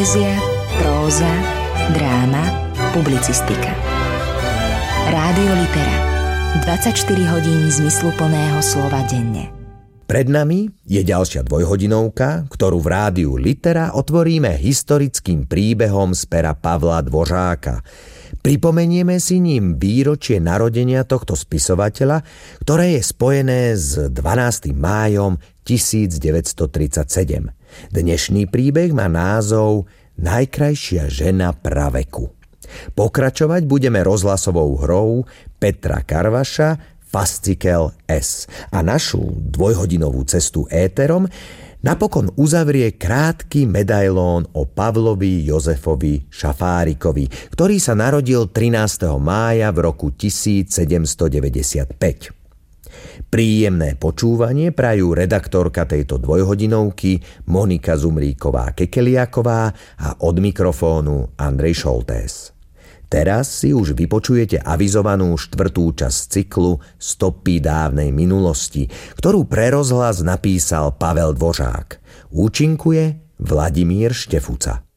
Poézia, próza, dráma, publicistika. Rádio Litera. 24 hodín zmysluplného slova denne. Pred nami je ďalšia dvojhodinovka, ktorú v rádiu Litera otvoríme historickým príbehom z pera Pavla Dvořáka. Pripomenieme si ním výročie narodenia tohto spisovateľa, ktoré je spojené s 12. májom 1937. Dnešný príbeh má názov Najkrajšia žena praveku. Pokračovať budeme rozhlasovou hrou Petra Karvaša Fascikel S. A našu dvojhodinovú cestu éterom napokon uzavrie krátky medailón o Pavlovi Jozefovi Šafárikovi, ktorý sa narodil 13. mája v roku 1795. Príjemné počúvanie prajú redaktorka tejto dvojhodinovky Monika Zumríková-Kekeliaková a od mikrofónu Andrej Šoltés. Teraz si už vypočujete avizovanú 4. časť cyklu Stopy dávnej minulosti, ktorú pre rozhlas napísal Pavel Dvořák. Účinkuje Vladimír Štefuca.